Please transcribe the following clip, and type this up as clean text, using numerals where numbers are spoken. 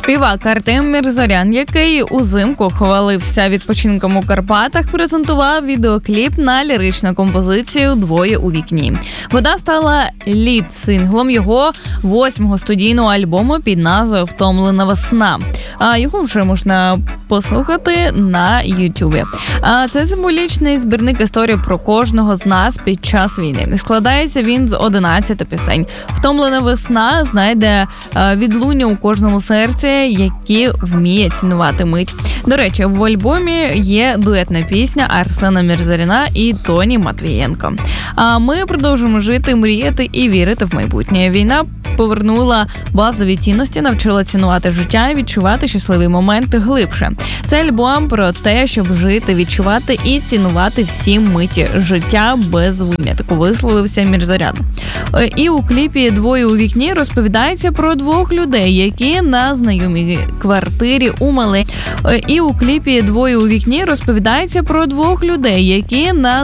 Співак Артем Мірзарян, який узимку хвалився відпочинком у Карпатах, презентував відеокліп на ліричну композицію «Двоє у вікні». Вона стала лід-синглом його 8-го студійного альбому під назвою «Втомлена весна». А його вже можна послухати на Ютубі. Це символічний збірник історії про кожного з нас під час війни. Складається він з 11 пісень. «Втомлена весна» знайде відлуння у кожному серці, які вміє цінувати мить. До речі, в альбомі є дуетна пісня Арсена Мірзаряна і Тоні Матвієнко. А ми продовжуємо жити, мріяти і вірити в майбутнє. Війна повернула базові цінності, навчила цінувати життя і відчувати щасливі моменти глибше. Це альбом про те, щоб жити, відчувати і цінувати всі миті життя без винятку, висловився Мірзарян. І у кліпі «Двоє у вікні» розповідається про двох людей, які на знайомій квартирі у Малині. І у кліпі «Двоє у вікні» розповідається про двох людей, які на